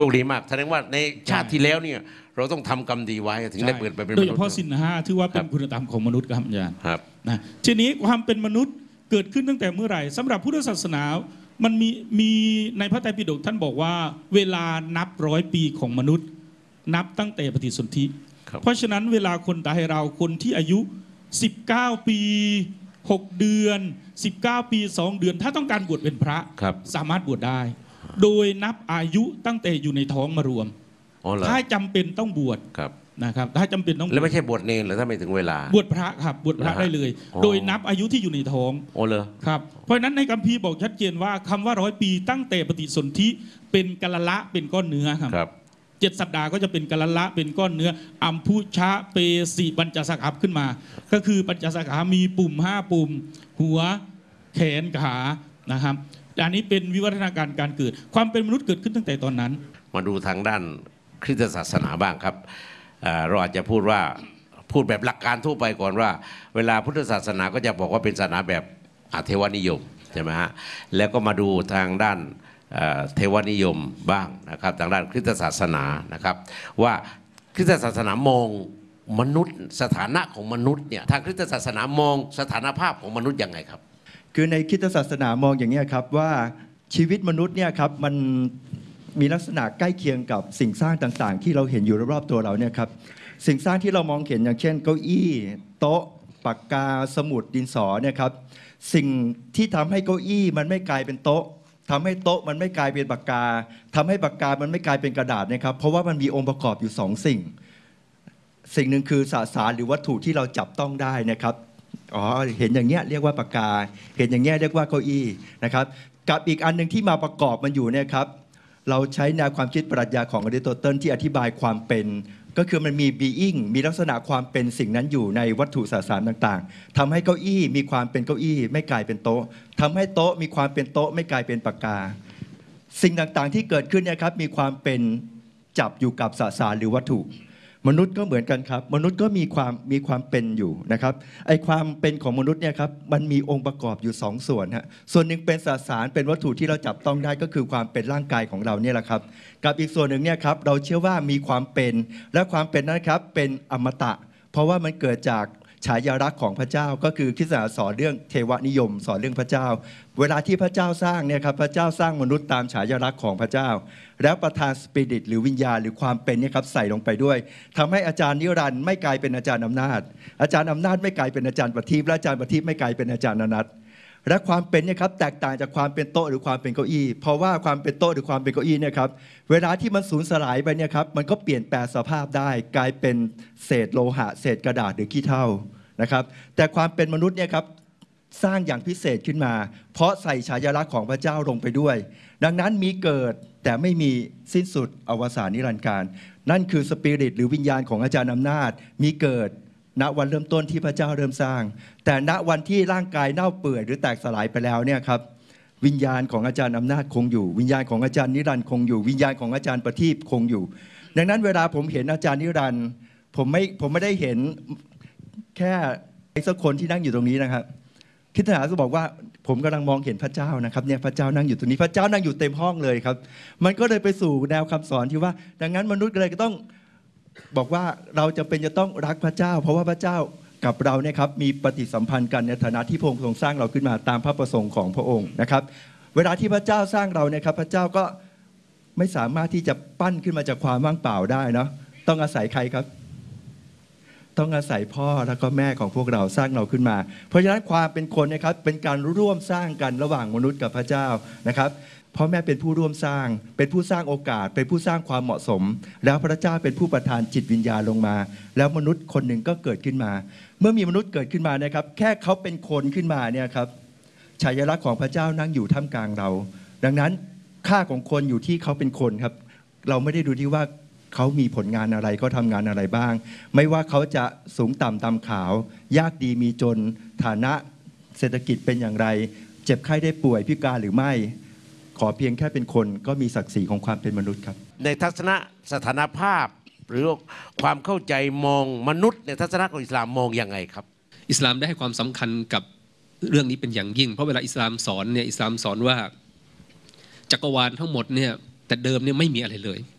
คดีมากแสดงว่าในชาติที่แล้วเนี่ยเราต้องทำกรรมดีไว้ถึงได้เปิดไปเป็นโดยเฉพาะศีลห้าที่ว่าเป็นคุณธรรมของมนุษย์ครับอาจารย์นะทีนี้ความเป็นมนุษย์เกิดขึ้นตั้งแต่เมื่อไหร่สำหรับพุทธศาสนามันมีในพระไตรปิฎกท่านบอกว่าเวลานับ100 ปีของมนุษย์นับตั้งแต่ปฏิสนธิเพราะฉะนั้นเวลาคนตายเราคนที่อายุ19 ปี6 เดือน19 ปี 2 เดือนถ้าต้องการบวชเป็นพระสามารถบวชได้โดยนับอายุตั้งแต่อยู่ในท้องมารวมถ้าจำเป็นต้องบวชนะครับถ้าจำเป็นต้องแล้วไม่ใช่บวชเนรหรือถ้าไม่ถึงเวลาบวชพระครับบวชพระได้เลยโดยนับอายุที่อยู่ในท้องเลยครับเพราะฉะนั้นในคัมภีร์บอกชัดเจนว่าคำว่า100 ปีตั้งแต่ปฏิสนธิเป็นกะละเป็นก้อนเนื้อครับ7 สัปดาห์ก็จะเป็นกะละเป็นก้อนเนื้ออัมพุชะเปสีปัญจสขับขึ้นมาก็คือปัญจสขามีปุ่ม5 ปุ่มหัวแขนขานะครับอันนี้เป็นวิวัฒนาการการเกิดความเป็นมนุษย์เกิดขึ้นตั้งแต่ตอนนั้นมาดูทางด้านคริสตศาสนาบ้างครับเราอาจจะพูดแบบหลักการทั่วไปก่อนว่าเวลาพุทธศาสนาก็จะบอกว่าเป็นศาสนาแบบเทวนิยมใช่ไหมฮะแล้วก็มาดูทางด้านเทวนิยมบ้างนะครับทางด้านคริสตศาสนานะครับว่าคริสตศาสนามองมนุษย์สถานะของมนุษย์เนี่ยทางคริสตศาสนามองสถานภาพของมนุษย์ยังไงครับคือในคริสตศาสนามองอย่างนี้ครับว่าชีวิตมนุษย์เนี่ยครับมันมีลักษณะใกล้เคียงกับสิ่งสร้างต่างๆที่เราเห็นอยู่รอบๆตัวเราเนี่ยครับสิ่งสร้างที่เรามองเห็นอย่างเช่นเก้าอี้โต๊ะปากกาสมุดดินสอเนี่ยครับสิ่งที่ทำให้เก้าอี้มันไม่กลายเป็นโต๊ะทำให้โต๊ะมันไม่กลายเป็นปากกาทำให้ปากกามันไม่กลายเป็นกระดาษนะครับเพราะว่ามันมีองค์ประกอบอยู่2 สิ่งหนึ่งคือสสารหรือวัตถุที่เราจับต้องได้นะครับเห็นอย่างเงี้ยเรียกว่าปากกาเห็นอย่างเงี้ยเรียกว่าเก้าอี้นะครับกับอีกอันหนึ่งที่มาประกอบมันอยู่เนี่ยครับเราใช้แนวความคิดปรัชญาของอริสโตเติลที่อธิบายความเป็นก็คือมันมี being มีลักษณะความเป็นสิ่งนั้นอยู่ในวัตถุสสารต่างๆทำให้เก้าอี้มีความเป็นเก้าอี้ไม่กลายเป็นโต๊ะทำให้โต๊ะมีความเป็นโต๊ะไม่กลายเป็นปากกาสิ่งต่างๆที่เกิดขึ้นเนี่ยครับมีความเป็นจับอยู่กับสสารหรือวัตถุมนุษย์ก็เหมือนกันครับมนุษย์ก็มีความเป็นอยู่นะครับไอ้ความเป็นของมนุษย์เนี่ยครับมันมีองค์ประกอบอยู่2 ส่วนฮะส่วนหนึ่งเป็นสสารเป็นวัตถุที่เราจับต้องได้ก็คือความเป็นร่างกายของเราเนี่ยแหละครับกับอีกส่วนหนึ่งเนี่ยครับเราเชื่อว่ามีความเป็นและความเป็นนั้นครับเป็นอมตะเพราะว่ามันเกิดจากฉายาลักษณ์ของพระเจ้าก็คือคริสตศาสนาสอนเรื่องเทวนิยมสอนเรื่องพระเจ้าเวลาที่พระเจ้าสร้างเนี่ยครับพระเจ้าสร้างมนุษย์ตามฉายาลักษณ์ของพระเจ้าแล้วประทานสปิริตหรือวิญญาณหรือความเป็นเนี่ยครับใส่ลงไปด้วยทำให้อาจารย์นิรันดร์ไม่กลายเป็นอาจารย์อำนาจอาจารย์อำนาจไม่กลายเป็นอาจารย์ประทีปและอาจารย์ประทีปไม่กลายเป็นอาจารย์อนัทและความเป็นเนี่ยครับแตกต่างจากความเป็นโต๊ะหรือความเป็นเก้าอี้เพราะว่าความเป็นโต๊ะหรือความเป็นเก้าอี้เนี่ยครับเวลาที่มันสูญสลายไปเนี่ยครับมันก็เปลี่ยนแปลงสภาพได้กลายเป็นเศษโลหะเศษกระดาษหรือขี้เถ้านะครับแต่ความเป็นมนุษย์เนี่ยครับสร้างอย่างพิเศษขึ้นมาเพราะใส่ฉายาลักษณ์ของพระเจ้าลงไปด้วยดังนั้นมีเกิดแต่ไม่มีสิ้นสุดอวสานนิรันดร์การนั่นคือสปิริตหรือวิญญาณของอาจารย์อำนาจมีเกิดณวันเริ่มต้นที่พระเจ้าเริ่มสร้างแต่ณวันที่ร่างกายเน่าเปื่อยหรือแตกสลายไปแล้วเนี่ยครับวิญญาณของอาจารย์อำนาจคงอยู่วิญญาณของอาจารย์นิรันดร์คงอยู่วิญญาณของอาจารย์ประทีปคงอยู่ดังนั้นเวลาผมเห็นอาจารย์นิรันดร์ผมไม่ได้เห็นแค่ไอ้สักคนที่นั่งอยู่ตรงนี้นะครับคริสตศาสนาบอกว่าผมกำลังมองเห็นพระเจ้านะครับเนี่ยพระเจ้านั่งอยู่ตรงนี้พระเจ้านั่งอยู่เต็มห้องเลยครับมันก็เลยไปสู่แนวคำสอนที่ว่าดังนั้นมนุษย์เลยก็ต้องบอกว่าเราจำเป็นจะต้องรักพระเจ้าเพราะว่าพระเจ้ากับเราเนี่ยครับมีปฏิสัมพันธ์กันในฐานะที่พระองค์ทรงสร้างเราขึ้นมาตามพระประสงค์ของพระองค์นะครับเวลาที่พระเจ้าสร้างเราเนี่ยครับพระเจ้าก็ไม่สามารถที่จะปั้นขึ้นมาจากความว่างเปล่าได้เนาะต้องอาศัยใครครับต้องอาศัยพ่อแล้วก็แม่ของพวกเราสร้างเราขึ้นมาเพราะฉะนั้นความเป็นคนนะครับเป็นการร่วมสร้างกันระหว่างมนุษย์กับพระเจ้านะครับพ่อแม่เป็นผู้ร่วมสร้างเป็นผู้สร้างโอกาสเป็นผู้สร้างความเหมาะสมแล้วพระเจ้าเป็นผู้ประทานจิตวิญญาณลงมาแล้วมนุษย์คนหนึ่งก็เกิดขึ้นมาเมื่อมีมนุษย์เกิดขึ้นมานะครับแค่เขาเป็นคนขึ้นมาเนี่ยครับฉายาลักษณ์ของพระเจ้านั่งอยู่ท่ามกลางเราดังนั้นค่าของคนอยู่ที่เขาเป็นคนครับเราไม่ได้ดูที่ว่าเขามีผลงานอะไรเขาทำงานอะไรบ้างไม่ว่าเขาจะสูงต่ำตามขาวยากดีมีจนฐานะเศรษฐกิจเป็นอย่างไรเจ็บไข้ได้ป่วยพิการหรือไม่ขอเพียงแค่เป็นคนก็มีศักดิ์ศรีของความเป็นมนุษย์ครับในทัศนะสถานภาพหรือความเข้าใจมองมนุษย์ในทัศนะของอิสลามมองยังไงครับอิสลามได้ให้ความสำคัญกับเรื่องนี้เป็นอย่างยิ่งเพราะเวลาอิสลามสอนเนี่ยอิสลามสอนว่าจักรวาลทั้งหมดเนี่ยแต่เดิมเนี่ยไม่มีอะไรเลย